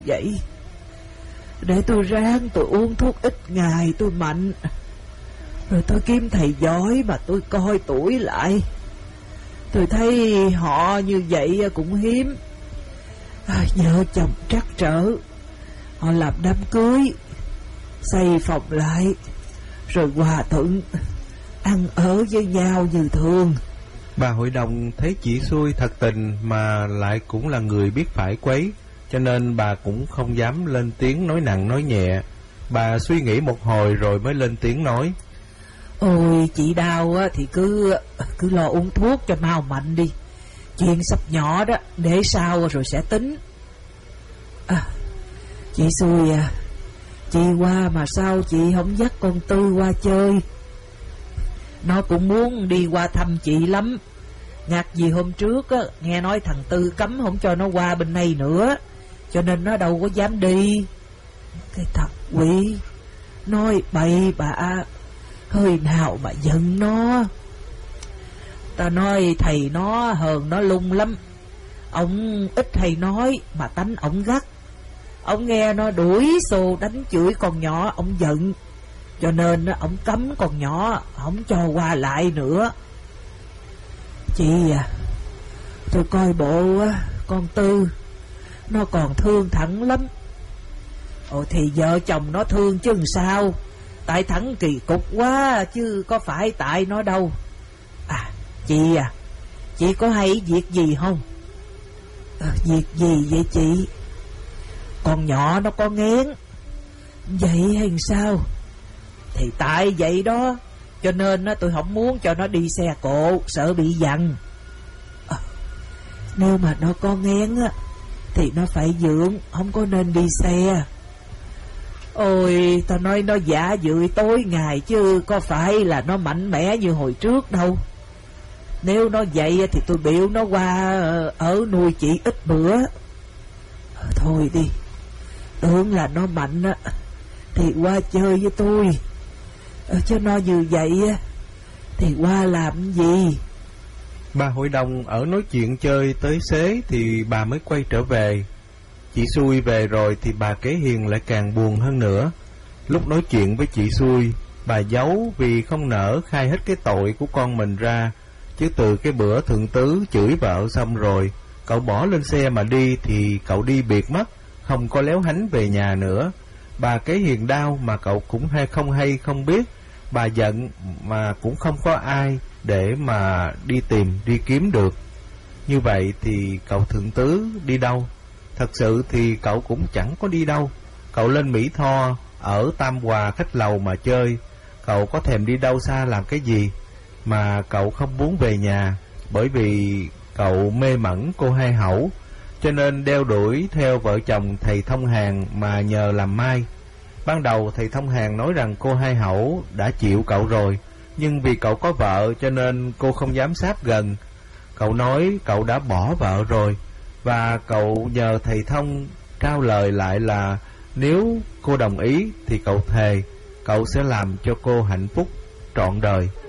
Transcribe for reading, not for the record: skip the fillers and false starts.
vậy. Để tôi ráng tôi uống thuốc ít ngày tôi mạnh, rồi tôi kiếm thầy giỏi mà tôi coi tuổi lại. Tôi thấy họ như vậy cũng hiếm. Vợ chồng trắc trở, họ làm đám cưới, xây phòng lại, rồi hòa thuận ăn ở với nhau như thường. Bà hội đồng thấy chị Xui thật tình mà lại cũng là người biết phải quấy, cho nên bà cũng không dám lên tiếng nói nặng nói nhẹ. Bà suy nghĩ một hồi rồi mới lên tiếng nói: Ôi chị đau thì cứ lo uống thuốc cho mau mạnh đi. Chuyện sắp nhỏ đó để sau rồi sẽ tính. Chị Xui chị qua mà sao chị không dắt con Tư qua chơi? Nó cũng muốn đi qua thăm chị lắm. Ngặt gì hôm trước nghe nói thằng Tư cấm không cho nó qua bên này nữa, cho nên nó đâu có dám đi. Cái thằng quỷ nói bậy bạ, hơi nào mà giận nó. Ta nói thầy nó hờn nó lung lắm. Ông ít hay nói mà tánh ổng gắt. Ông nghe nó đuổi xô đánh chửi con nhỏ ông giận, cho nên ông cấm con nhỏ không cho qua lại nữa. Chị tôi coi bộ con Tư nó còn thương Thắng lắm. Thì vợ chồng nó thương chứ sao. Tại Thắng kỳ cục quá chứ có phải tại nó đâu. Chị có hay việc gì không? Việc gì vậy chị? Con nhỏ nó có nghén vậy hay sao? Thì tại vậy đó, cho nên tôi không muốn cho nó đi xe cộ, sợ bị dằn. Nếu mà nó có nghén thì nó phải dưỡng, không có nên đi xe. Ôi tao nói nó giả dưỡi tối ngày chứ có phải là nó mạnh mẽ như hồi trước đâu. Nếu nó vậy thì tôi biểu nó qua ở nuôi chị ít bữa. Thôi đi, tưởng là nó mạnh thì qua chơi với tôi, chứ nó như vậy thì qua làm gì? Bà hội đồng ở nói chuyện chơi tới xế thì bà mới quay trở về. Chị Xui về rồi thì bà Kế Hiền lại càng buồn hơn nữa. Lúc nói chuyện với chị Xui, bà giấu vì không nỡ khai hết cái tội của con mình ra. Chứ từ cái bữa thượng tứ chửi vợ xong rồi, cậu bỏ lên xe mà đi thì cậu đi biệt mất, không có léo hánh về nhà nữa. Bà Kế Hiền đau mà cậu cũng hay không biết. Bà giận mà cũng không có ai để mà đi tìm, đi kiếm được. Như vậy thì cậu thượng tứ đi đâu? Thật sự thì cậu cũng chẳng có đi đâu. Cậu lên Mỹ Tho, ở Tam Hòa khách lầu mà chơi. Cậu có thèm đi đâu xa làm cái gì? Mà cậu không muốn về nhà, bởi vì cậu mê mẩn cô Hai Hẩu, cho nên đeo đuổi theo vợ chồng thầy Thông Hàng mà nhờ làm mai. Ban đầu thầy Thông Hàng nói rằng cô Hai Hẩu đã chịu cậu rồi, nhưng vì cậu có vợ cho nên cô không dám sáp gần. Cậu nói cậu đã bỏ vợ rồi, và cậu nhờ thầy Thông trao lời lại là nếu cô đồng ý thì cậu thề cậu sẽ làm cho cô hạnh phúc trọn đời.